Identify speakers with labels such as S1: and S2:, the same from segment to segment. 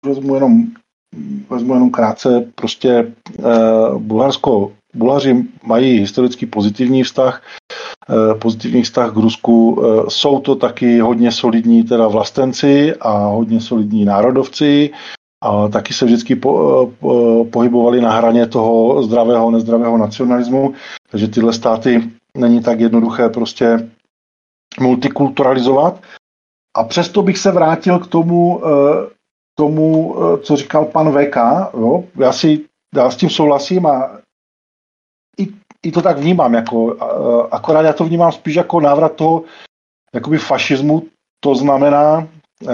S1: vezmu jenom krátce, prostě Bulhaři mají historicky pozitivní vztah k Rusku. Jsou to taky hodně solidní teda vlastenci a hodně solidní národovci a taky se vždycky pohybovali na hraně toho zdravého, nezdravého nacionalismu, takže tyhle státy není tak jednoduché prostě multikulturalizovat. A přesto bych se vrátil k tomu, co říkal pan VK. Jo? Já s tím souhlasím a i to tak vnímám. Akorát já to vnímám spíš jako návrat toho jakoby fašismu. To znamená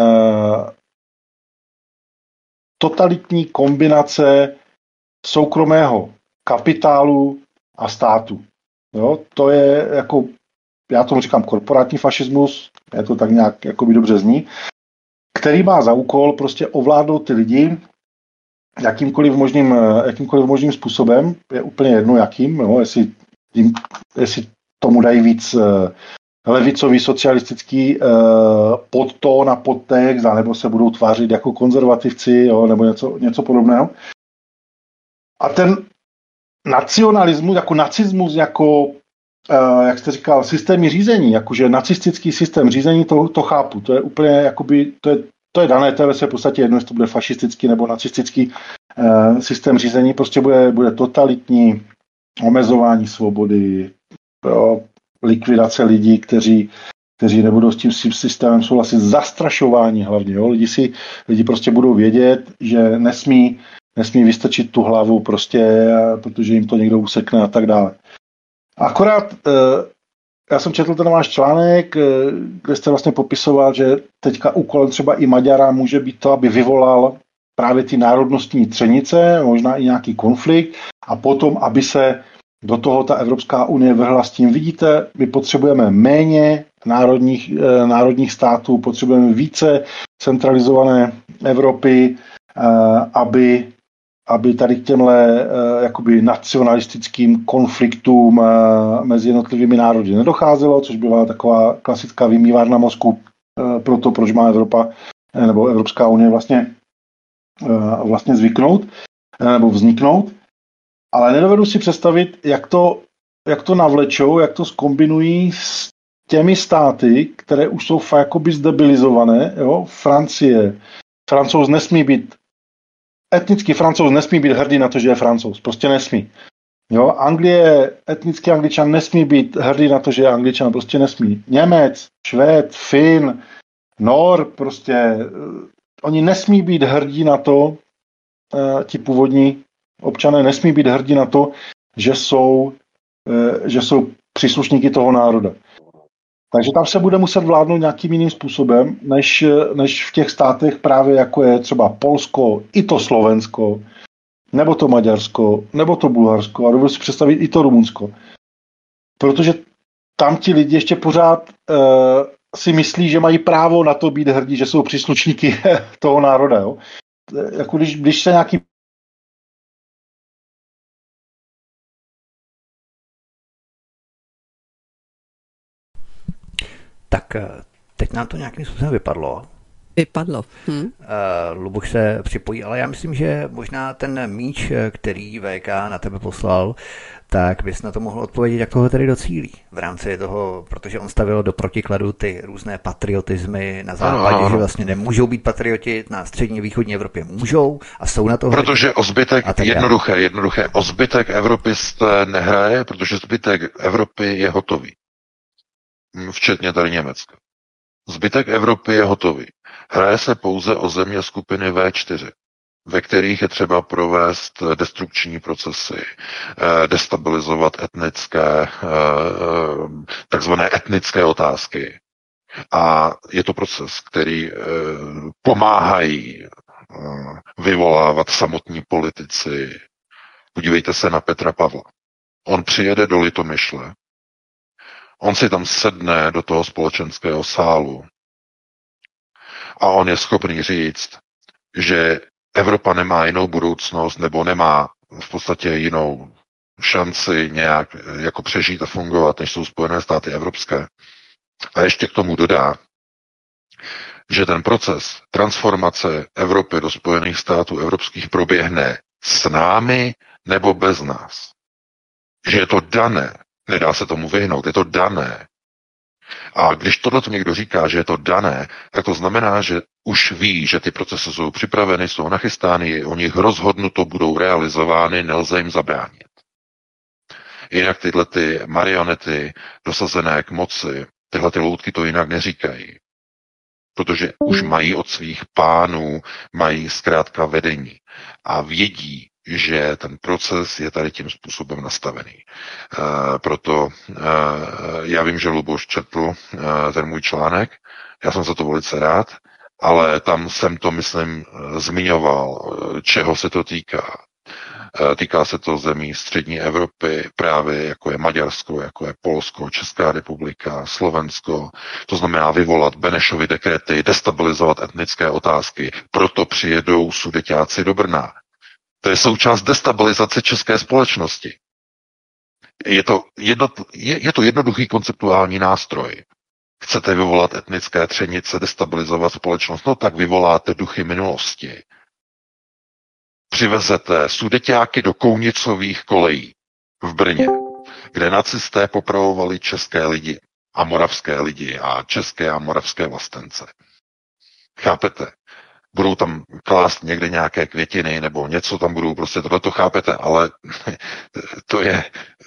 S1: totalitní kombinace soukromého kapitálu a státu. Jo? To je jako, já tomu říkám korporátní fašismus, je to tak nějak jakoby dobře zní, který má za úkol prostě ovládnout ty lidi jakýmkoliv možným způsobem, je úplně jedno jakým, jo? Jestli tomu dají víc levicový socialistický podtón a podtext, nebo se budou tvářit jako konzervativci, jo? Nebo něco podobného. A ten nacionalismus, jako nacismus, jako jak jste říkal, systémy řízení, jakože nacistický systém řízení, to chápu. To je úplně, jakoby, to je dané, to je v podstatě jedno, jestli to bude fašistický nebo nacistický systém řízení, prostě bude totalitní omezování svobody, jo, likvidace lidí, kteří nebudou s tím systémem souhlasit, zastrašování hlavně. Jo. Lidi prostě budou vědět, že nesmí vystrčit tu hlavu, prostě, protože jim to někdo usekne a tak dále. Akorát já jsem četl ten váš článek, kde jste vlastně popisoval, že teďka úkolem třeba i Maďara může být to, aby vyvolal právě ty národnostní třenice, možná i nějaký konflikt a potom, aby se do toho ta Evropská unie vrhla s tím. Vidíte, my potřebujeme méně národních států, potřebujeme více centralizované Evropy, aby tady k těmhle jakoby nacionalistickým konfliktům mezi jednotlivými národy nedocházelo, což byla taková klasická vymývárna mozku pro to, proč má Evropa nebo Evropská unie vlastně vzniknout. Ale nedovedu si představit, jak to navlečou, jak to zkombinují s těmi státy, které už jsou jakoby zdebilizované. Jo? Francouz nesmí být etnický Francouz nesmí být hrdý na to, že je Francouz. Prostě nesmí. Jo, etnický Angličan nesmí být hrdý na to, že je Angličan. Prostě nesmí. Němec, Švéd, Fin, Nor, prostě oni nesmí být hrdí na to, ti původní občané nesmí být hrdí na to, že jsou příslušníky toho národa. Takže tam se bude muset vládnout nějakým jiným způsobem, než v těch státech právě jako je třeba Polsko, i to Slovensko, nebo to Maďarsko, nebo to Bulharsko a dovedu si představit i to Rumunsko. Protože tam ti lidi ještě pořád si myslí, že mají právo na to být hrdí, že jsou příslušníky toho národa. Jo? Jako když se nějaký
S2: Tak teď nám to nějakým způsobem vypadlo. Luboš se připojí, ale já myslím, že možná ten míč, který VK na tebe poslal, tak bys na to mohl odpovědět, jak toho tedy docílí v rámci toho, protože on stavil do protikladu ty různé patriotizmy na západě, že vlastně nemůžou být patrioti, na střední východní Evropě můžou a jsou na to.
S3: Protože o zbytek, jednoduché, o zbytek Evropy se nehraje, protože zbytek Evropy je hotový. Včetně tady Německa. Zbytek Evropy je hotový. Hraje se pouze o země skupiny V4, ve kterých je třeba provést destrukční procesy, destabilizovat takzvané etnické otázky. A je to proces, který pomáhají vyvolávat samotní politici. Podívejte se na Petra Pavla. On přijede do Litomyšle, on si tam sedne do toho společenského sálu a on je schopný říct, že Evropa nemá jinou budoucnost nebo nemá v podstatě jinou šanci nějak jako přežít a fungovat, než jsou Spojené státy evropské. A ještě k tomu dodá, že ten proces transformace Evropy do Spojených států evropských proběhne s námi nebo bez nás. Že je to dané, nedá se tomu vyhnout, je to dané. A když tohle někdo říká, že je to dané, tak to znamená, že už ví, že ty procesy jsou připraveny, jsou nachystány, o nich rozhodnuto, budou realizovány, nelze jim zabránit. Jinak tyhle ty marionety dosazené k moci, tyhle ty loutky to jinak neříkají. Protože už mají od svých pánů, mají zkrátka vedení a vědí, že ten proces je tady tím způsobem nastavený. Proto já vím, že Luboš četl ten můj článek, já jsem za to velice rád, ale tam jsem to, myslím, zmiňoval, čeho se to týká. Týká se to zemí střední Evropy, právě jako je Maďarsko, jako je Polsko, Česká republika, Slovensko. To znamená vyvolat Benešovy dekrety, destabilizovat etnické otázky. Proto přijedou Sudeťáci do Brna. To je součást destabilizace české společnosti. Je to jednoduchý konceptuální nástroj. Chcete vyvolat etnické třenice, destabilizovat společnost, no tak vyvoláte duchy minulosti. Přivezete Sudeťáky do Kounicových kolejí v Brně, kde nacisté popravovali české lidi a moravské lidi a české a moravské vlastence. Chápete? Budou tam klást někde nějaké květiny nebo něco tam budou, prostě tohleto chápete, ale to je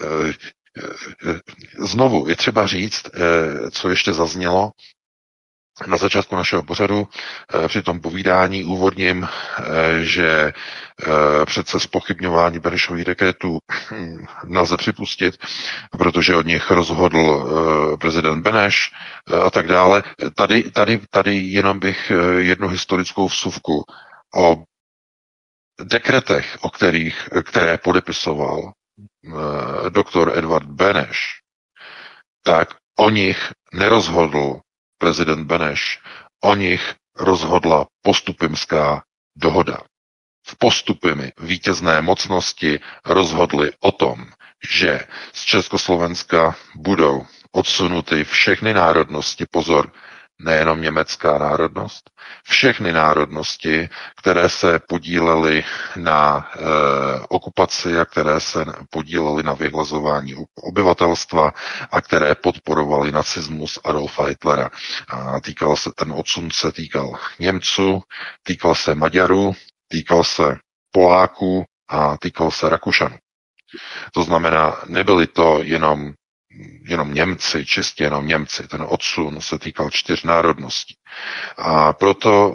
S3: znovu, je třeba říct, co ještě zaznělo na začátku našeho pořadu při tom povídání úvodním, že přece zpochybňování Benešových dekretů nelze připustit, protože od nich rozhodl prezident Beneš a tak dále. Tady jenom bych jednu historickou vsuvku o dekretech, které podepisoval doktor Edvard Beneš, tak o nich nerozhodl prezident Beneš, o nich rozhodla postupimská dohoda. V postupimi vítězné mocnosti rozhodly o tom, že z Československa budou odsunuty všechny národnosti, pozor, nejenom německá národnost, všechny národnosti, které se podílely na okupaci a které se podílely na vyhlazování obyvatelstva a které podporovaly nacismus Adolfa Hitlera. A ten odsun se týkal Němců, týkal se Maďarů, týkal se Poláků a týkal se Rakušanů. To znamená, nebyli to jenom Němci, čistě jenom Němci. Ten odsun se týkal 4 národností. A proto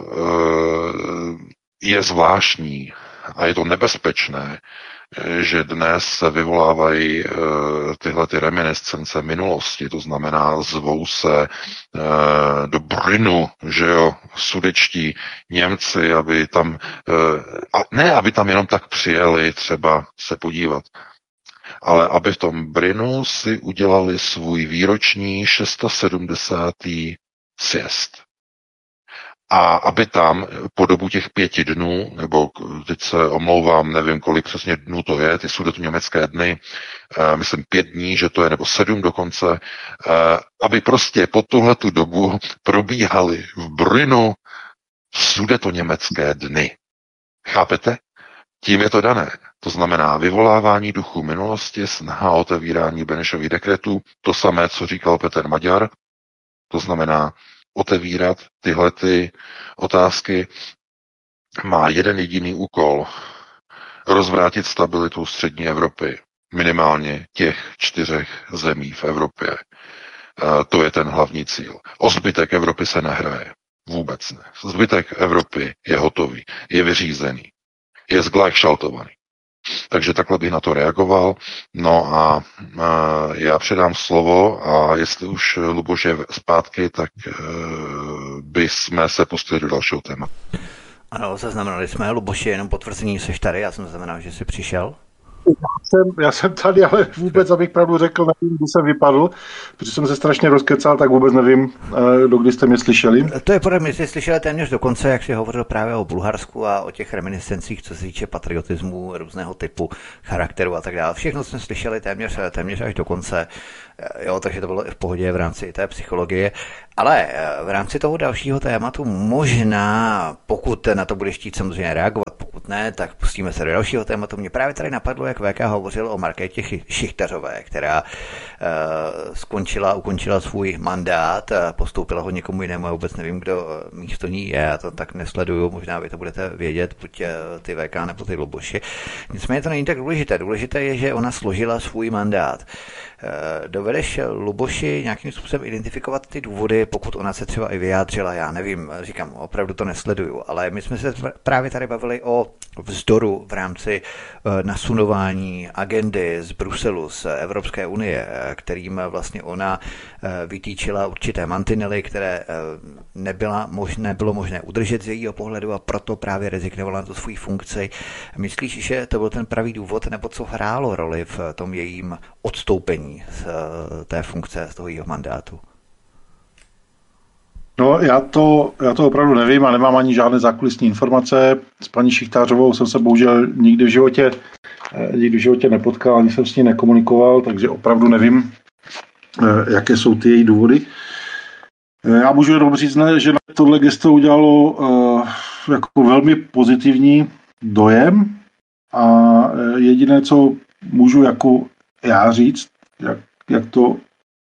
S3: je zvláštní a je to nebezpečné, že dnes se vyvolávají tyhle ty reminiscence minulosti, to znamená zvou se do Brnu, že jo, sudečtí Němci, aby tam, aby tam jenom tak přijeli třeba se podívat, ale aby v tom Brnu si udělali svůj výroční 670. sjezd. A aby tam po dobu těch 5 dnů, nebo teď se omlouvám, nevím, kolik přesně dnů to je, ty sudetoněmecké dny, myslím 5 dní, že to je, nebo 7 dokonce, aby prostě po tuhletu dobu probíhaly v Brnu sudetoněmecké dny. Chápete? Tím je to dané. To znamená vyvolávání duchu minulosti, snaha o otevírání Benešových dekretů, to samé, co říkal Petr Maďar, to znamená otevírat tyhle ty otázky, má jeden jediný úkol, rozvrátit stabilitu střední Evropy, minimálně těch 4 zemí v Evropě. To je ten hlavní cíl. O zbytek Evropy se nehraje. Vůbec ne. Zbytek Evropy je hotový, je vyřízený, je zglajšaltovaný. Takže takhle bych na to reagoval. No a já předám slovo a jestli už Luboš je zpátky, tak bychom se pustili do dalšího tématu.
S2: Ano, zaznamenali jsme, Luboši, jenom potvrzení, seš tady, já jsem zaznamenal, že jsi přišel.
S1: Já jsem tady, ale vůbec, abych pravdu řekl, nevím, kdy jsem vypadl, protože jsem se strašně rozkecal, tak vůbec nevím, dokdy jste mě slyšeli.
S2: To je podle mě, jste slyšeli téměř do konce, jak si hovořil právě o Bulharsku a o těch reminiscencích, co se týče patriotismu, různého typu, charakteru a tak dále. Všechno jsme slyšeli téměř až do konce, jo, takže to bylo i v pohodě v rámci té psychologie. Ale v rámci toho dalšího tématu možná, pokud na to budeš chtít samozřejmě reagovat, pokud ne, tak pustíme se do dalšího tématu. Mě právě tady napadlo, jak VK hovořil o Markétě Šichtařové, která ukončila svůj mandát, postoupila ho někomu jinému, já vůbec nevím, kdo místo ní je, já to tak nesleduju, možná vy to budete vědět, buď ty VK nebo ty Luboši. Nicméně to není tak důležité. Důležité je, že ona složila svůj mandát. Dovedeš, Luboši, nějakým způsobem identifikovat ty důvody, pokud ona se třeba i vyjádřila, já nevím, říkám, opravdu to nesleduju, ale my jsme se právě tady bavili o vzdoru v rámci nasunování agendy z Bruselu, z Evropské unie, kterým vlastně ona vytýčila určité mantinely, které nebylo možné udržet z jejího pohledu a proto právě rezignovala na tu svou funkci. Myslíš, že to byl ten pravý důvod, nebo co hrálo roli v tom jejím odstoupení z té funkce, z toho jejího mandátu?
S1: No, já to opravdu nevím a nemám ani žádné zákulisní informace. S paní Šichtářovou jsem se bohužel nikdy v životě nepotkal, ani jsem s ní nekomunikoval, takže opravdu nevím, jaké jsou ty její důvody. Já můžu jenom říct, že na tohle gesto udělalo jako velmi pozitivní dojem a jediné, co můžu jako já říct, jak to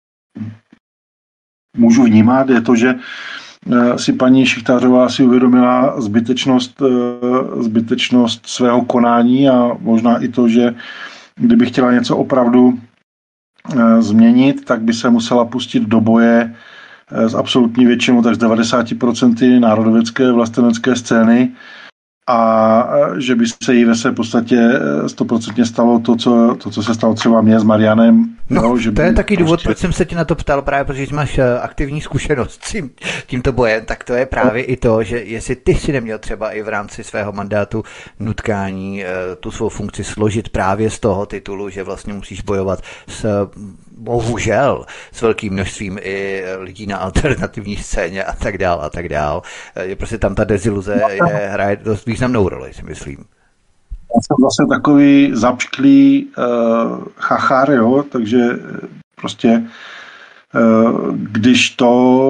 S1: můžu vnímat, je to, že si paní Šichtářová si uvědomila zbytečnost svého konání a možná i to, že kdyby chtěla něco opravdu změnit, tak by se musela pustit do boje s absolutní většinou, tak z 90% národověcké vlastenecké scény a že by se jí ve své podstatě 100% stalo to, co se stalo třeba mně s Marianem.
S2: No, že to je taky důvod, proč jsem se tě na to ptal, právě protože máš aktivní zkušenost s tímto bojem, tak to je právě i to, že jestli ty si neměl třeba i v rámci svého mandátu nutkání tu svou funkci složit právě z toho titulu, že vlastně musíš bojovat bohužel s velkým množstvím i lidí na alternativní scéně a tak dál. Je prostě tam ta deziluze hraje dost významnou roli, si myslím.
S1: Já jsem vlastně takový zapšklý chachár, jo, takže prostě když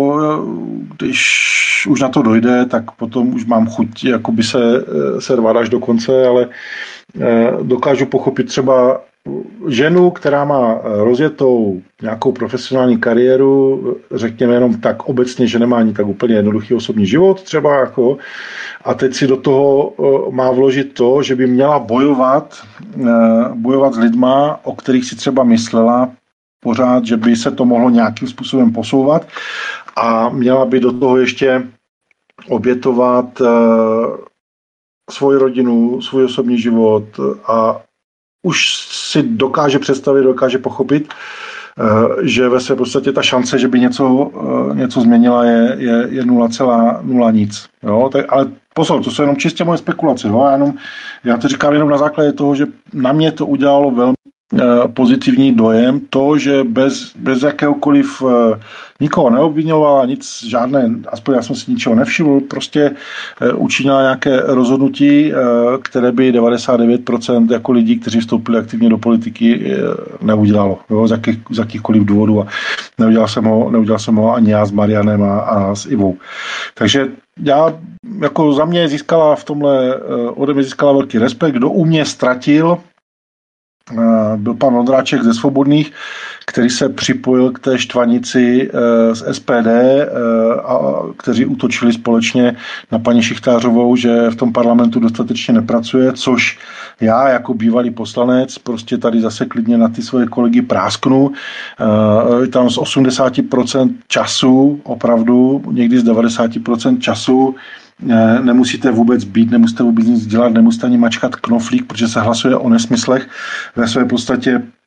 S1: už na to dojde, tak potom už mám chuť jakoby se rvat až do konce, ale dokážu pochopit třeba ženu, která má rozjetou nějakou profesionální kariéru, řekněme jenom tak obecně, že nemá ani tak úplně jednoduchý osobní život třeba, jako, a teď si do toho má vložit to, že by měla bojovat s lidma, o kterých si třeba myslela pořád, že by se to mohlo nějakým způsobem posouvat a měla by do toho ještě obětovat svoji rodinu, svůj osobní život a už si dokáže představit, dokáže pochopit, že ve své podstatě ta šance, že by něco změnila, je 0,0 nic. Jo? Ale pozor, to jsou jenom čistě moje spekulace. Jo? Já to říkám jenom na základě toho, že na mě to udělalo velmi pozitivní dojem, to, že bez jakéhokoliv nikoho neobvinovala, nic žádné, aspoň já jsem si ničeho nevšiml, prostě učinila nějaké rozhodnutí, které by 99% jako lidí, kteří vstoupili aktivně do politiky, neudělalo, jo, z jakýchkoliv důvodů a neudělal jsem ho ani já s Marianem a s Ivou. Takže já, jako za mě získala v tomhle, ode mě získala velký respekt, kdo u mě ztratil, byl pan Vondráček ze Svobodných, který se připojil k té štvanici z SPD, kteří útočili společně na paní Šichtářovou, že v tom parlamentu dostatečně nepracuje, což já jako bývalý poslanec prostě tady zase klidně na ty svoje kolegy prásknu. Tam z 80% času, opravdu někdy z 90% času nemusíte vůbec nemusíte vůbec nic dělat, nemusíte ani mačkat knoflík, protože se hlasuje o nesmyslech. Ve své podstatě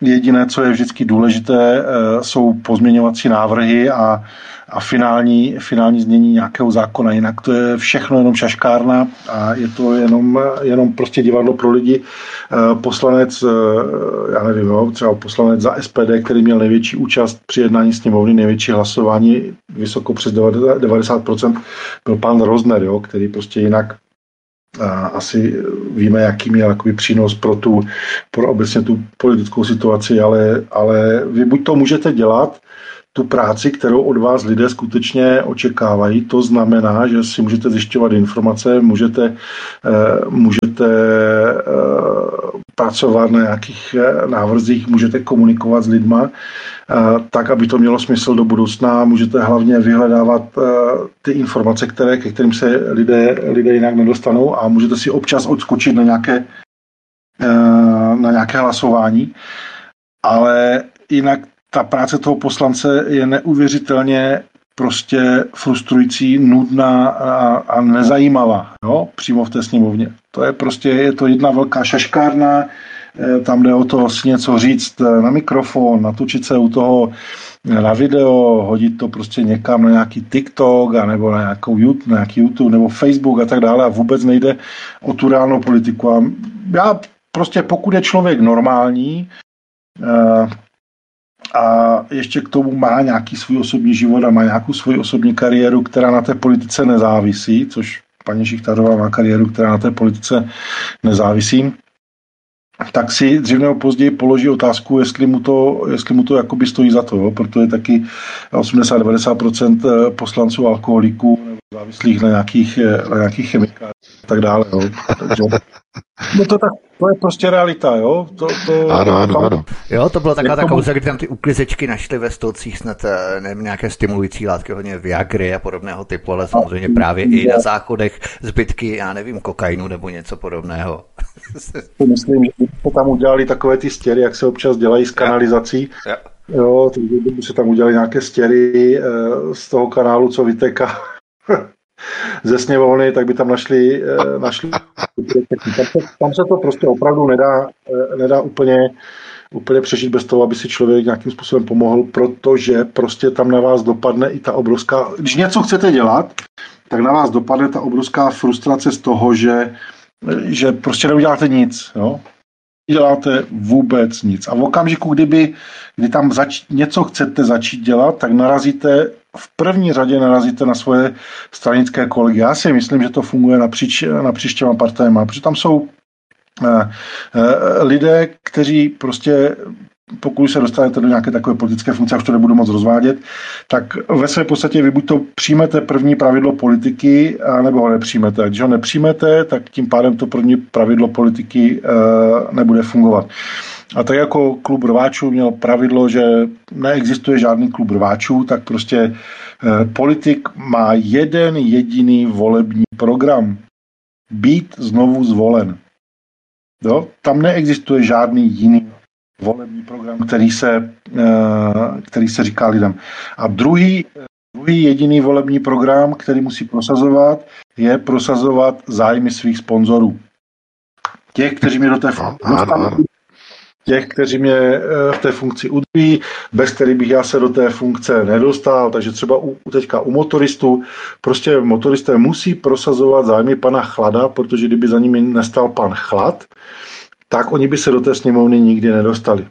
S1: jediné, co je vždycky důležité, jsou pozměňovací návrhy a finální znění nějakého zákona. Jinak to je všechno jenom šaškárna a je to jenom prostě divadlo pro lidi. Poslanec, já nevím, třeba poslanec za SPD, který měl největší účast při jednání sněmovny, největší hlasování, vysoko přes 90%, byl pan Rozner, který prostě jinak asi víme, jaký měl jakoby přínos pro obecně tu politickou situaci, ale vy buď to můžete dělat, tu práci, kterou od vás lidé skutečně očekávají. To znamená, že si můžete zjišťovat informace, můžete pracovat na nějakých návrzích, můžete komunikovat s lidma, tak, aby to mělo smysl do budoucna. Můžete hlavně vyhledávat ty informace, ke kterým se lidé jinak nedostanou a můžete si občas odskočit na nějaké hlasování. Ale jinak ta práce toho poslance je neuvěřitelně prostě frustrující, nudná a nezajímavá, přímo v té sněmovně. To je prostě, je to jedna velká šaškárna, tam jde o to si něco říct na mikrofon, natočit se u toho na video, hodit to prostě někam na nějaký TikTok, nebo na nějaký YouTube, nebo Facebook a tak dále a vůbec nejde o tu reálnou politiku. A já prostě, pokud je člověk normální, a ještě k tomu má nějaký svůj osobní život a má nějakou svoji osobní kariéru, která na té politice nezávisí, což paní Šichtarová má kariéru, která na té politice nezávisí, tak si dřív nebo později položí otázku, jestli mu to jakoby stojí za to, protože taky 80-90% poslanců alkoholiků nebo závislých na nějakých chemikáliích a tak dále. Takže, to je prostě realita,
S3: Ano.
S2: Jo, to byla taková ta kauza, kdy tam ty uklizečky našly ve stolcích snad nějaké stimulující látky, hodně Viagry a podobného typu, ale samozřejmě právě i na záchodech zbytky, já nevím, kokainu nebo něco podobného.
S1: Myslím, že se tam udělali takové ty stěry, jak se občas dělají z kanalizací. Jo, takže by se tam udělali nějaké stěry z toho kanálu, co vytéká ze sněmovny, tak by tam našli tam se to prostě opravdu nedá úplně přežít bez toho, aby si člověk nějakým způsobem pomohl, protože prostě tam na vás dopadne i ta obrovská, když něco chcete dělat, tak na vás dopadne ta obrovská frustrace z toho, že prostě neuděláte nic, Děláte vůbec nic. A v okamžiku, kdy tam něco chcete začít dělat, tak v první řadě narazíte na svoje stranické kolegy. Já si myslím, že to funguje napříč těma partajema, protože tam jsou lidé, kteří prostě, pokud se dostanete do nějaké takové politické funkce, už to nebudu moc rozvádět, tak ve své podstatě vy buď to přijmete první pravidlo politiky, nebo ho nepřijmete. A když ho nepřijmete, tak tím pádem to první pravidlo politiky nebude fungovat. A tak jako klub rváčů měl pravidlo, že neexistuje žádný klub rváčů, tak prostě politik má jeden jediný volební program. Být znovu zvolen. Tam neexistuje žádný jiný volební program, který se říká lidem. A druhý jediný volební program, který musí prosazovat, je prosazovat zájmy svých sponzorů. Těch, kteří mě do té funkce dostanou, těch, kteří mě v té funkci udrží, bez kterých bych já se do té funkce nedostal. Takže třeba teďka u motoristů, prostě motoristé musí prosazovat zájmy pana Chlada, protože kdyby za nimi nestal pan Chlad, tak oni by se do té sněmovny nikdy nedostali.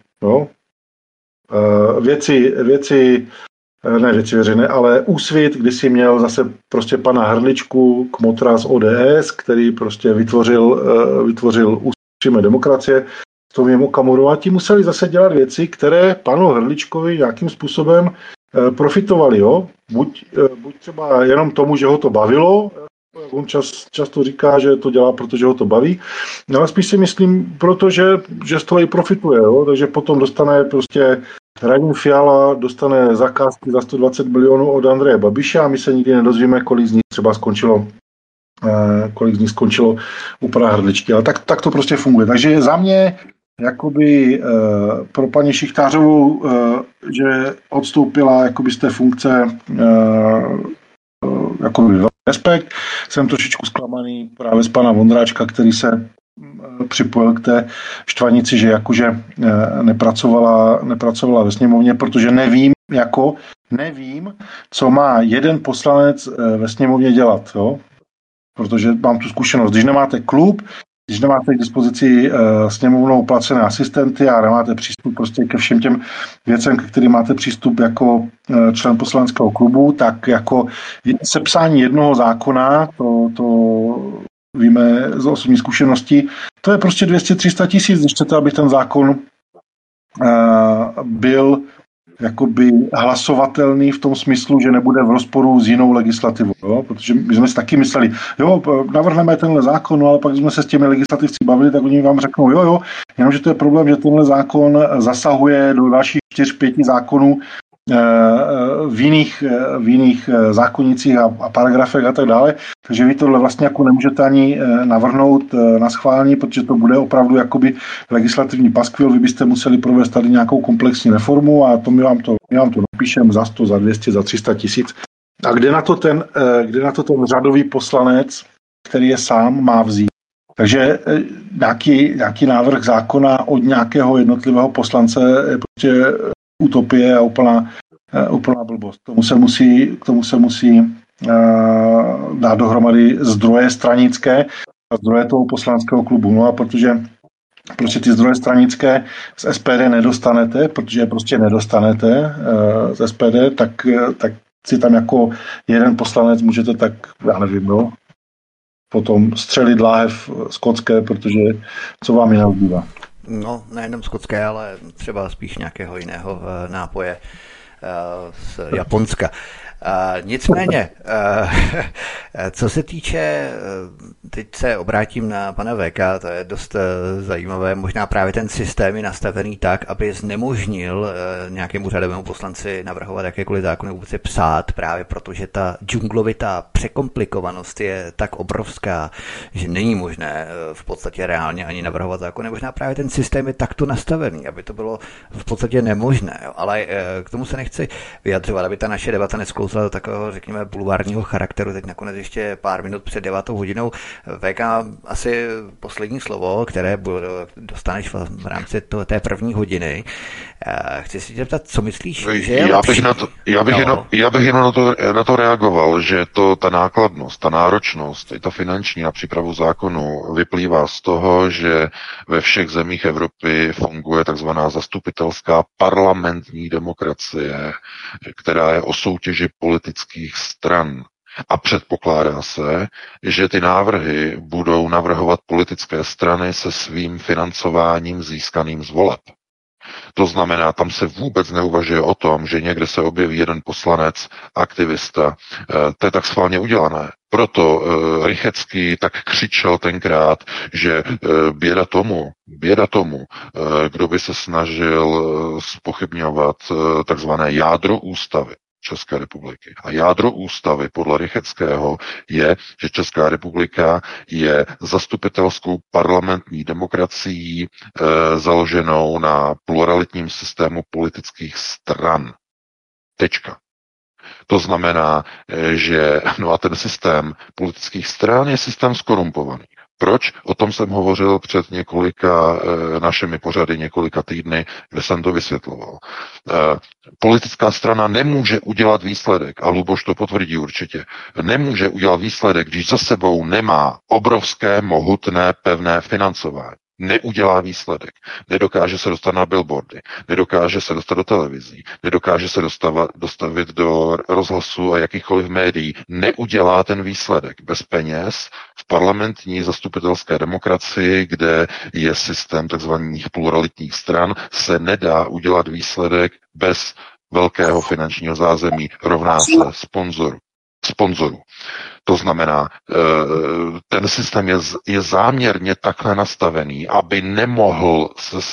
S1: Věci veřejné, ale Úsvit, když si měl zase prostě pana Hrličku, kmotra z ODS, který prostě vytvořil přímé demokracie, s Tomiem Okamurou, a ti museli zase dělat věci, které panu Hrličkovi nějakým způsobem profitovali. Buď třeba jenom tomu, že ho to bavilo, on často říká, že to dělá, protože ho to baví, ale spíš si myslím, protože z toho i profituje. Takže potom dostane prostě Radim Fiala dostane zakázky za 120 milionů od Andreje Babiše a my se nikdy nedozvíme, kolik z nich třeba skončilo u pana Hrdličky. Ale tak to prostě funguje. Takže za mě jakoby pro paní Šichtářovou, že odstoupila jakoby z té funkce jakoby respekt. Jsem trošičku zklamaný právě z pana Vondráčka, který se připojil k té štvanici, že jakože nepracovala ve sněmovně, protože nevím, co má jeden poslanec ve sněmovně dělat, jo? Protože mám tu zkušenost. Když nemáte klub, když nemáte k dispozici sněmovnou placené asistenty a nemáte přístup prostě ke všem těm věcem, ke kterým máte přístup jako člen poslaneckého klubu, tak jako sepsání jednoho zákona, to víme z osobní zkušenosti, to je prostě 200-300 tisíc, když chcete, aby ten zákon byl jakoby hlasovatelný v tom smyslu, že nebude v rozporu s jinou legislativou. Jo? Protože my jsme si taky mysleli, jo, navrhneme tenhle zákon, no, ale pak jsme se s těmi legislativci bavili, tak oni vám řeknou, jo, jenomže to je problém, že tenhle zákon zasahuje do dalších 4-5 zákonů v jiných zákonnicích a paragrafech a tak dále, takže vy tohle vlastně jako nemůžete ani navrhnout na schválení, protože to bude opravdu jakoby legislativní paskvil, vy byste museli provést tady nějakou komplexní reformu a to my vám to napíšeme za 100, za 200, za 300 tisíc. A kde na to ten řadový poslanec, který je sám, má vzít? Takže nějaký návrh zákona od nějakého jednotlivého poslance je prostě utopie a úplná blbost. K tomu se musí dát dohromady zdroje stranické a zdroje toho poslaneckého klubu. No a protože ty zdroje stranické z SPD nedostanete, protože je prostě nedostanete z SPD, tak si tam jako jeden poslanec můžete tak, já nevím, no, potom střelit láhev skotské, protože co vám jiného zbývá.
S2: No, nejenom skotské, ale třeba spíš nějakého jiného nápoje z Japonska. Nicméně, co se týče, teď se obrátím na pana VK, to je dost zajímavé, možná právě ten systém je nastavený tak, aby znemožnil nějakému řadovému poslanci navrhovat jakékoliv zákony, vůbec je psát, právě protože ta džunglovitá překomplikovanost je tak obrovská, že není možné v podstatě reálně ani navrhovat zákony. Možná právě ten systém je takto nastavený, aby to bylo v podstatě nemožné, ale k tomu se nechci vyjadřovat, aby ta naše debata nesklouzla do takového, řekněme, bulvárního charakteru. Teď nakonec ještě pár minut před 9 hodinou. VK, asi poslední slovo, které dostaneš v rámci té první hodiny. Chci si tě ptat, co myslíš, že je lepší?
S3: Já bych jenom na to reagoval, že ta nákladnost, ta náročnost, i ta finanční na přípravu zákonu vyplývá z toho, že ve všech zemích Evropy funguje takzvaná zastupitelská parlamentní demokracie, která je o soutěži politických stran. A předpokládá se, že ty návrhy budou navrhovat politické strany se svým financováním získaným z voleb. To znamená, tam se vůbec neuvažuje o tom, že někde se objeví jeden poslanec, aktivista. To je tak schválně udělané. Proto Rychecký tak křičel tenkrát, že běda tomu, kdo by se snažil zpochybňovat takzvané jádro ústavy České republiky. A jádro ústavy podle Rycheckého je, že Česká republika je zastupitelskou parlamentní demokracií založenou na pluralitním systému politických stran. Tečka. To znamená, že a ten systém politických stran je systém skorumpovaný. Proč? O tom jsem hovořil před několika našimi pořady, několika týdny, kde jsem to vysvětloval. Politická strana nemůže udělat výsledek, a Luboš to potvrdí určitě, nemůže udělat výsledek, když za sebou nemá obrovské, mohutné, pevné financování. Neudělá výsledek. Nedokáže se dostat na billboardy, nedokáže se dostat do televizí, nedokáže se dostavit do rozhlasu a jakýchkoliv médií. Neudělá ten výsledek bez peněz v parlamentní zastupitelské demokracii, kde je systém takzvaných pluralitních stran, se nedá udělat výsledek bez velkého finančního zázemí, rovná se sponzoru. To znamená, ten systém je záměrně takhle nastavený, aby nemohlo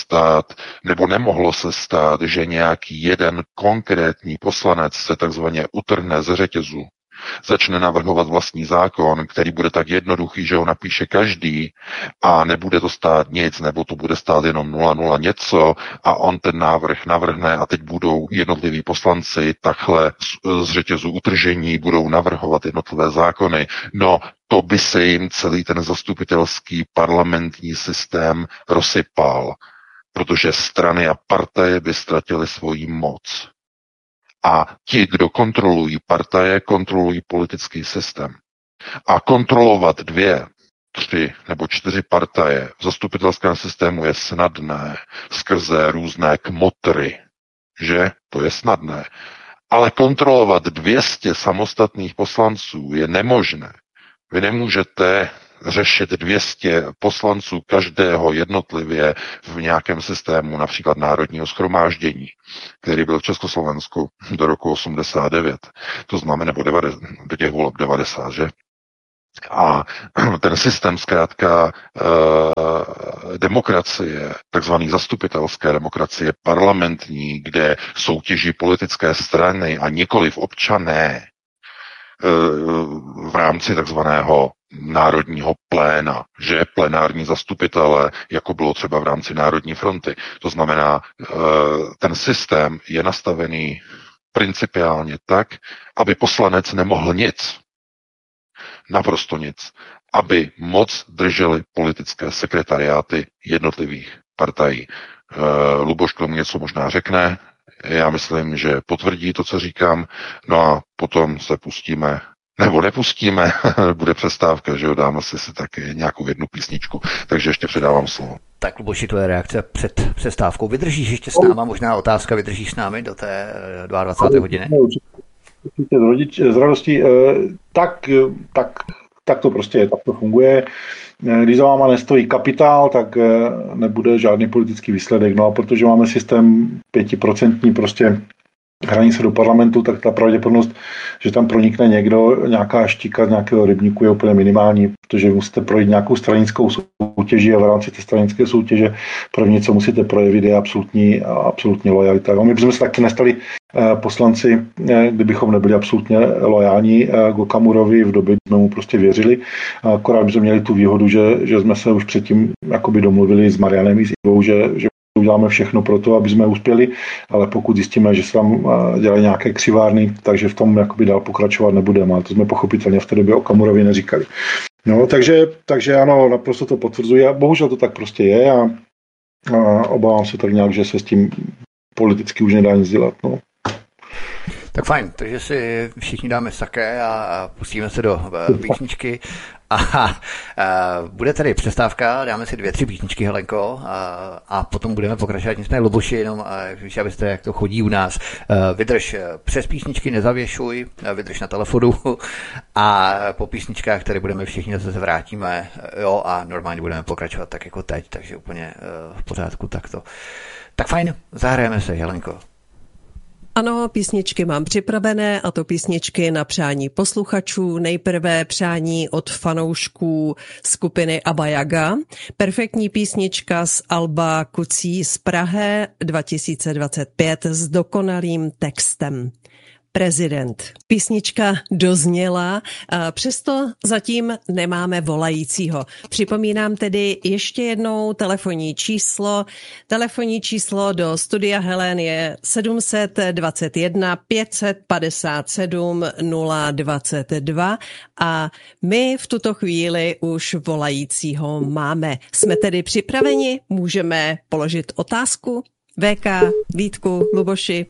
S3: se stát, že nějaký jeden konkrétní poslanec se takzvaně utrhne ze řetězu začne navrhovat vlastní zákon, který bude tak jednoduchý, že ho napíše každý a nebude to stát nic, nebo to bude stát jenom 0,0 něco a on ten návrh navrhne a teď budou jednotliví poslanci takhle z řetězu utržení, budou navrhovat jednotlivé zákony. No, to by se jim celý ten zastupitelský parlamentní systém rozsypal, protože strany a partaje by ztratily svoji moc. A ti, kdo kontrolují partaje, kontrolují politický systém. A kontrolovat 2, 3 nebo 4 partaje v zastupitelském systému je snadné skrze různé kmotry, že? To je snadné. Ale kontrolovat 200 samostatných poslanců je nemožné. Vy nemůžete řešit 200 poslanců každého jednotlivě v nějakém systému, například Národního shromáždění, který byl v Československu do roku 89, to znamená, nebo 90, do těch voleb 90, že? A ten systém zkrátka demokracie, takzvaný zastupitelské demokracie parlamentní, kde soutěží politické strany a nikoliv občané v rámci takzvaného národního pléna, že plenární zastupitelé, jako bylo třeba v rámci Národní fronty. To znamená, ten systém je nastavený principiálně tak, aby poslanec nemohl nic, naprosto nic, aby moc držely politické sekretariáty jednotlivých partají. Luboš k tomu něco možná řekne, já myslím, že potvrdí to, co říkám, no a potom se pustíme, nebo nepustíme, bude přestávka, že jo, dáme si taky nějakou jednu písničku, takže ještě předávám slovo.
S2: Tak Luboši, tvoje reakce před přestávkou. Vydržíš ještě s náma, možná otázka, vydržíš s námi do té 22. hodiny?
S1: Určitě, s radostí. Tak to prostě je, tak to funguje. Když za váma nestojí kapitál, tak nebude žádný politický výsledek. No a protože máme systém 5% prostě hranice do parlamentu, tak ta pravděpodobnost, že tam pronikne někdo, nějaká štika z nějakého rybníku je úplně minimální, protože musíte projít nějakou stranickou soutěži a v rámci té stranické soutěže první, co musíte projevit, je absolutní lojalita. My bychom se taky nestali poslanci, kdybychom nebyli absolutně lojální k Okamurovi, v době, kdy jsme mu prostě věřili. Akorát bychom měli tu výhodu, že jsme se už předtím jakoby domluvili s Marianem i s Ivou, že uděláme všechno pro to, aby jsme uspěli, ale pokud zjistíme, že se tam dělají nějaké křivárny, takže v tom jakoby dál pokračovat nebudeme, ale to jsme pochopitelně v té době Okamurovi neříkali. No, takže ano, naprosto to potvrzuji a bohužel to tak prostě je a obávám se tak nějak, že se s tím politicky už nedá nic dělat. No.
S2: Tak fajn, takže si všichni dáme saké a pustíme se do písničky. A bude tady přestávka, dáme si 2-3 písničky, Helenko, a potom budeme pokračovat. Nicméně, Luboši, jenom, víš, abyste, jak to chodí u nás, vydrž přes písničky, nezavěšuj, vydrž na telefonu a po písničkách tady budeme všichni, zase vrátíme, jo, a normálně budeme pokračovat tak jako teď, takže úplně v pořádku takto. Tak fajn, zahrajeme se, Helenko.
S4: Ano, písničky mám připravené, a to písničky na přání posluchačů. Nejprve přání od fanoušků skupiny Abba Yaga. Perfektní písnička z alba Kucí z Prahy 2025 s dokonalým textem. Prezident. Písnička dozněla, přesto zatím nemáme volajícího. Připomínám tedy ještě jednou telefonní číslo. Telefonní číslo do studia Helen je 721 557 022 a my v tuto chvíli už volajícího máme. Jsme tedy připraveni? Můžeme položit otázku? VK, Vítku, Luboši?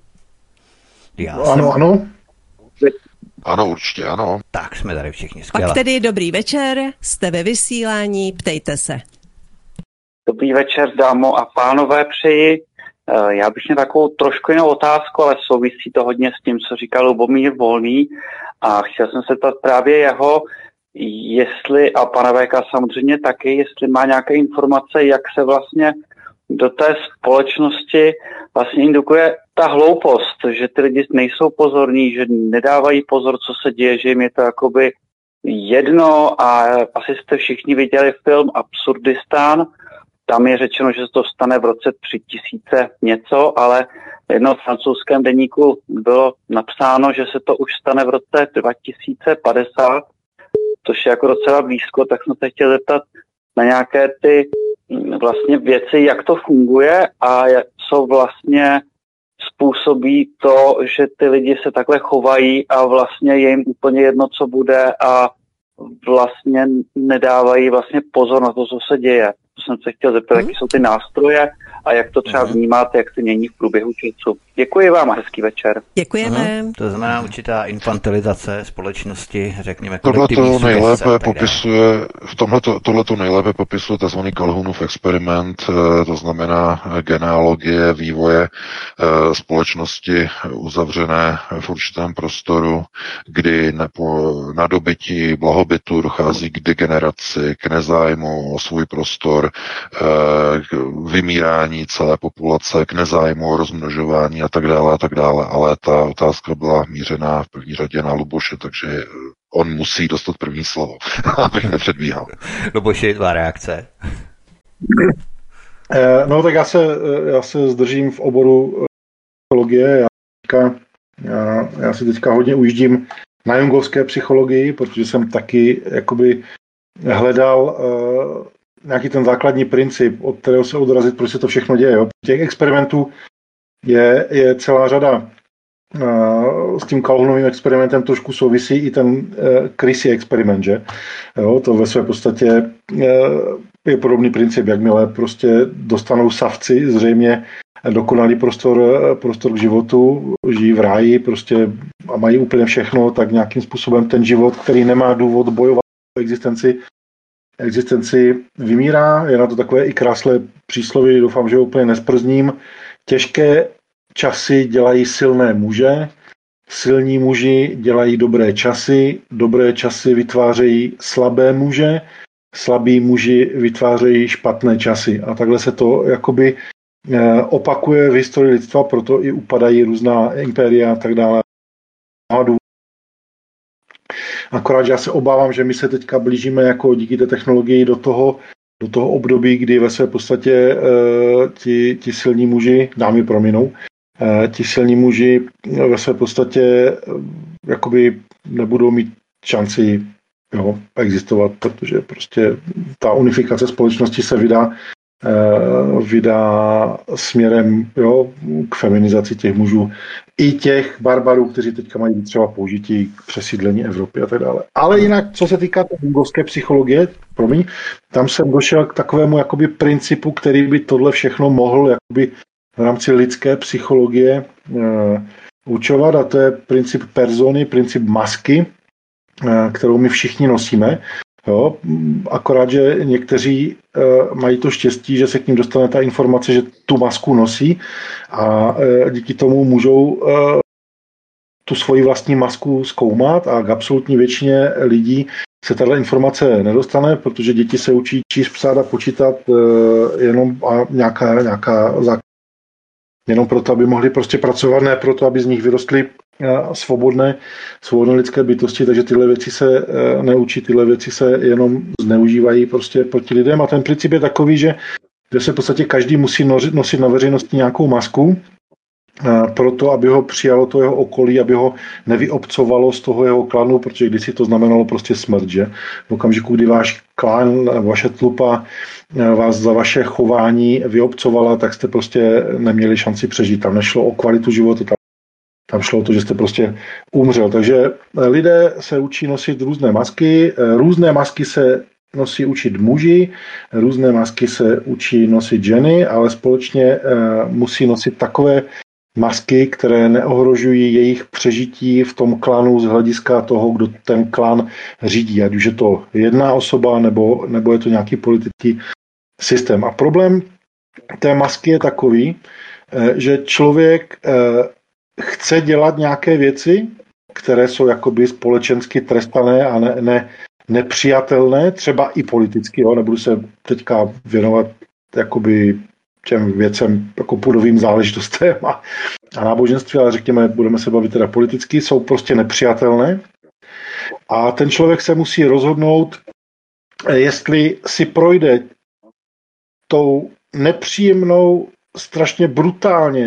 S1: Ano.
S3: Ano, určitě ano.
S2: Tak jsme tady všichni, skvěle.
S4: Pak tedy dobrý večer, jste ve vysílání, ptejte se.
S5: Dobrý večer, dámo a pánové, přeji. Já bych měl takovou trošku jinou otázku, ale souvisí to hodně s tím, co říkal Lubomír Volný, a chtěl jsem se ptat právě jeho, jestli, a pana VK samozřejmě taky, jestli má nějaké informace, jak se vlastně do té společnosti vlastně indukuje ta hloupost, že ty lidi nejsou pozorní, že nedávají pozor, co se děje, že jim je to jakoby jedno, a asi jste všichni viděli film Absurdistán. Tam je řečeno, že se to stane v roce 3000 něco, ale jednom francouzském deníku bylo napsáno, že se to už stane v roce 2050, což je jako docela blízko, tak jsem se chtěl zeptat na nějaké ty vlastně věci, jak to funguje a co vlastně způsobí to, že ty lidi se takhle chovají a vlastně je jim úplně jedno, co bude a vlastně nedávají vlastně pozor na to, co se děje. To jsem se chtěl zeptat, jaké jsou ty nástroje a jak to třeba vnímáte, jak se mění v průběhu času. Děkuji vám a hezký večer.
S4: Děkujeme.
S2: To znamená určitá infantilizace společnosti, řekněme,
S3: Tohleto nejlépe popisuje, tohleto nejlépe popisuje tzv. Calhounův experiment, to znamená genealogie vývoje společnosti uzavřené v určitém prostoru, kdy na dobytí blahobytu dochází k degeneraci, k nezájmu o svůj prostor, k vymírání celé populace, k nezájmu o rozmnožování a tak dále, ale ta otázka byla mířená v první řadě na Luboše, takže on musí dostat první slovo, abych nepředbíhal.
S2: Luboši, tvá reakce.
S1: No tak já se zdržím v oboru psychologie. Já si teďka hodně ujíždím na jungovské psychologii, protože jsem taky jakoby hledal nějaký ten základní princip, od kterého se odrazit, proč se to všechno děje. Jo. Těch experimentů je celá řada. S tím Calhounovým experimentem trošku souvisí i ten Chrissy experiment, že? Jo, to ve své podstatě je podobný princip, jakmile prostě dostanou savci zřejmě dokonalý prostor k životu, žijí v ráji prostě a mají úplně všechno, tak nějakým způsobem ten život, který nemá důvod bojovat o existenci vymírá. Je na to takové i krásné přísloví, doufám, že ho úplně nesprzním. Těžké časy dělají silné muže, silní muži dělají dobré časy vytvářejí slabé muže, slabí muži vytvářejí špatné časy. A takhle se to jakoby opakuje v historii lidstva, proto i upadají různá impéria a tak dále. Akorát, že já se obávám, že my se teďka blížíme jako díky té technologii do toho období, kdy ve své podstatě ti silní muži, dámy prominou, ti silní muži ve své podstatě jakoby nebudou mít šanci existovat, protože prostě ta unifikace společnosti se vydá směrem k feminizaci těch mužů i těch barbarů, kteří teďka mají třeba použití k přesídlení Evropy a tak dále. Ale jinak, co se týká jungovské psychologie, tam jsem došel k takovému jakoby principu, který by tohle všechno mohl jakoby v rámci lidské psychologie učovat, a to je princip persony, princip masky, kterou my všichni nosíme. Jo, akorát, že někteří mají to štěstí, že se k ním dostane ta informace, že tu masku nosí a díky tomu můžou tu svoji vlastní masku zkoumat a k absolutní většině lidí se tato informace nedostane, protože děti se učí číst, psát a počítat jenom a nějaká jenom proto, aby mohli prostě pracovat, ne proto, aby z nich vyrostly svobodné lidské bytosti, takže tyhle věci se neučí, tyhle věci se jenom zneužívají prostě proti lidem a ten princip je takový, že se v podstatě každý musí nosit na veřejnosti nějakou masku proto, aby ho přijalo to jeho okolí, aby ho nevyobcovalo z toho jeho klanu, protože kdysi to znamenalo prostě smrt, že? V okamžiku, kdy váš klan, vaše tlupa vás za vaše chování vyobcovala, tak jste prostě neměli šanci přežít. Tam nešlo o kvalitu života, tam šlo o to, že jste prostě umřel. Takže lidé se učí nosit různé masky se nosí učit muži, různé masky se učí nosit ženy, ale společně musí nosit takové masky, které neohrožují jejich přežití v tom klanu z hlediska toho, kdo ten klan řídí, ať už je to jedna osoba, nebo je to nějaký politický systém. A problém té masky je takový, že člověk chce dělat nějaké věci, které jsou jakoby společensky trestané a nepřijatelné, třeba i politicky, nebudu se teďka věnovat jakoby těm věcem, jako půdovým záležitostem a náboženství, ale řekněme, budeme se bavit teda politicky, jsou prostě nepřijatelné. A ten člověk se musí rozhodnout, jestli si projde tou nepříjemnou, strašně brutálně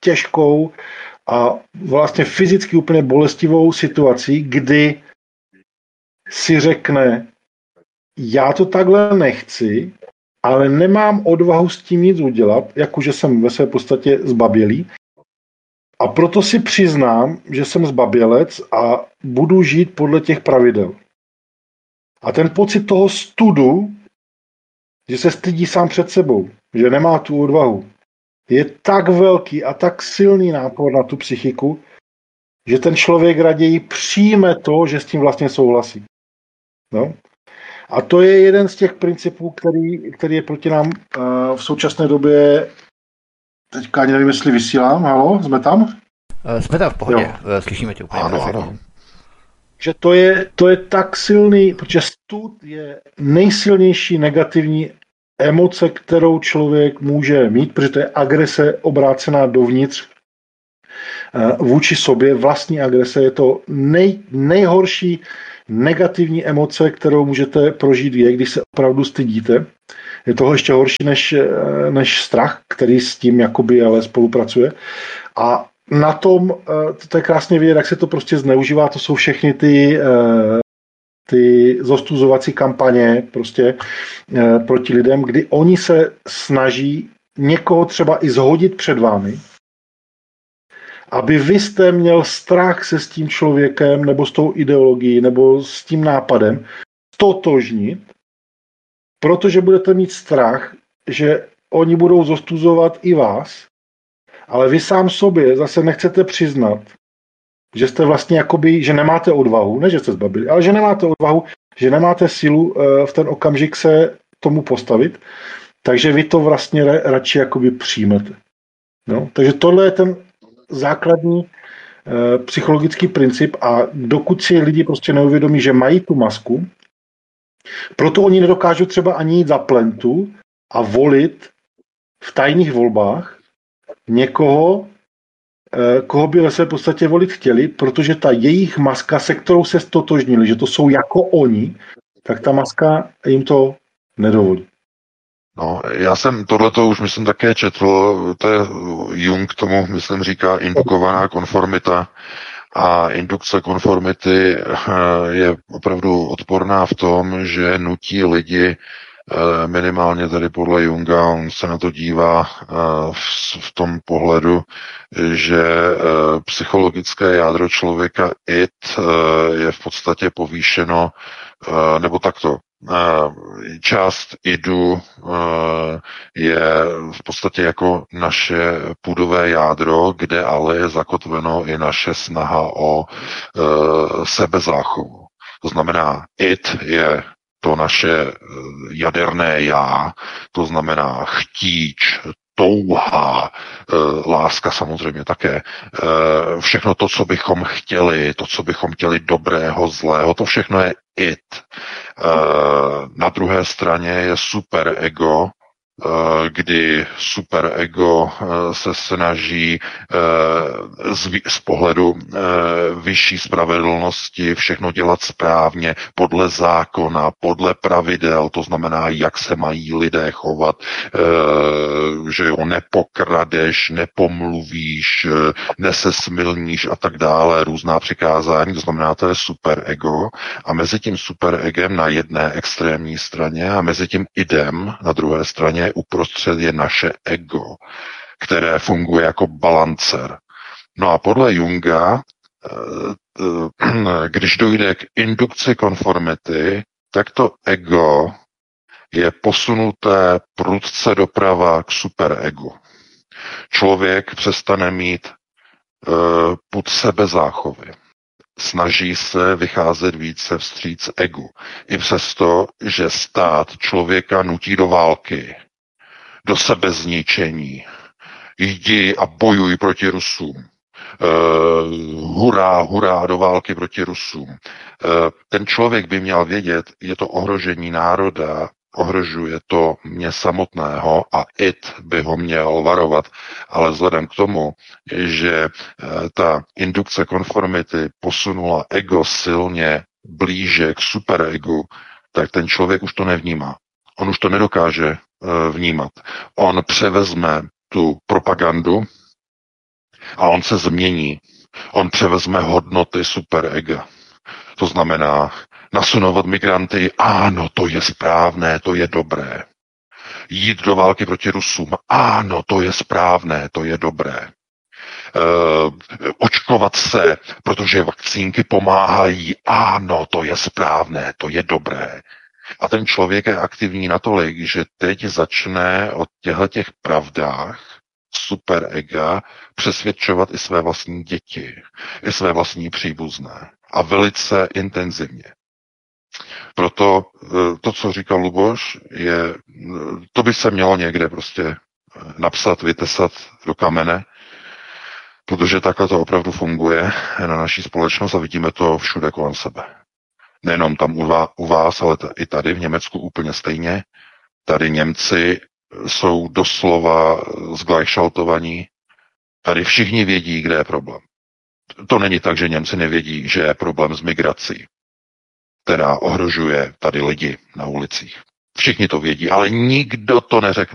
S1: těžkou a vlastně fyzicky úplně bolestivou situací, kdy si řekne, já to takhle nechci, ale nemám odvahu s tím nic udělat, jakože jsem ve své podstatě zbabělý. A proto si přiznám, že jsem zbabělec a budu žít podle těch pravidel. A ten pocit toho studu, že se stydí sám před sebou, že nemá tu odvahu, je tak velký a tak silný nápor na tu psychiku, že ten člověk raději přijme to, že s tím vlastně souhlasí. No? A to je jeden z těch principů, který je proti nám v současné době. Teďka ani nevím, jestli vysílám. Halo, jsme tam?
S2: Jsme tam v pohodě, slyšíme tě úplně.
S3: Ano.
S1: Že to je tak silný, protože stud je nejsilnější negativní emoce, kterou člověk může mít, protože to je agrese obrácená dovnitř vůči sobě, vlastní agrese. Je to nejhorší negativní emoce, kterou můžete prožít když se opravdu stydíte. Je toho ještě horší než strach, který s tím jakoby ale spolupracuje. A na tom, to je krásně vidět, jak se to prostě zneužívá, to jsou všechny ty zostuzovací kampaně prostě proti lidem, kdy oni se snaží někoho třeba i zhodit před vámi, aby vy jste měl strach se s tím člověkem nebo s tou ideologií nebo s tím nápadem stotožnit, protože budete mít strach, že oni budou zostuzovat i vás, ale vy sám sobě zase nechcete přiznat, že jste vlastně jakoby, že nemáte odvahu, ne že jste zbabili, ale že nemáte odvahu, že nemáte sílu v ten okamžik se tomu postavit, takže vy to vlastně radši jakoby přijmete. No? Takže tohle je ten základní psychologický princip a dokud si lidi prostě neuvědomí, že mají tu masku, proto oni nedokážou třeba ani jít za plentu a volit v tajných volbách někoho, koho by ve své podstatě volit chtěli, protože ta jejich maska, se kterou se stotožnili, že to jsou jako oni, tak ta maska jim to nedovolí.
S3: No, já jsem tohleto už myslím také četl, to je Jung tomu, myslím, říká indukovaná konformita a indukce konformity je opravdu odporná v tom, že nutí lidi minimálně tady podle Junga, on se na to dívá v tom pohledu, že psychologické jádro člověka id je v podstatě povýšeno, nebo takto, část idu je v podstatě jako naše půdové jádro, kde ale je zakotveno i naše snaha o sebezáchovu. To znamená, id je to naše jaderné já, to znamená chtíč, touha, láska samozřejmě také, všechno to, co bychom chtěli, to, co bychom chtěli dobrého, zlého, to všechno je id. Na druhé straně je superego, kdy superego se snaží z pohledu vyšší spravedlnosti všechno dělat správně, podle zákona, podle pravidel, to znamená, jak se mají lidé chovat, že jo, nepokradeš, nepomluvíš, nesesmilníš a tak dále, různá přikázání, to znamená, to je superego a mezi tím superegem na jedné extrémní straně a mezi tím idem na druhé straně uprostřed je naše ego, které funguje jako balancer. No a podle Junga, když dojde k indukci konformity, tak to ego je posunuté prudce doprava k superegu. Člověk přestane mít pud sebezáchovy. Snaží se vycházet více vstříc egu. I přesto, že stát člověka nutí do války, do sebezničení. Jdi a bojuj proti Rusům. Hurá, hurá, do války proti Rusům. Ten člověk by měl vědět, je to ohrožení národa, ohrožuje to mě samotného a id by ho měl varovat. Ale vzhledem k tomu, že ta indukce konformity posunula ego silně blíže k superegu, tak ten člověk už to nevnímá. On už to nedokáže vnímat. On převezme tu propagandu, A on se změní. On převezme hodnoty superega. To znamená nasunovat migranty, ano, to je správné, to je dobré. Jít do války proti Rusům, ano, to je správné, to je dobré. Očkovat se, protože vakcínky pomáhají, ano, to je správné, to je dobré. A ten člověk je aktivní natolik, že teď začne o těch pravdách superega přesvědčovat i své vlastní děti, i své vlastní příbuzné. A velice intenzivně. Proto to, co říkal Luboš, to by se mělo někde prostě napsat, vytesat do kamene, protože takhle to opravdu funguje na naší společnost a vidíme to všude kolem sebe. Nejenom tam u vás, ale i tady v Německu úplně stejně. Tady Němci jsou doslova zglajšaltovaní. Tady všichni vědí, kde je problém. To není tak, že Němci nevědí, že je problém s migrací, která ohrožuje tady lidi na ulicích. Všichni to vědí, ale nikdo to neřekne.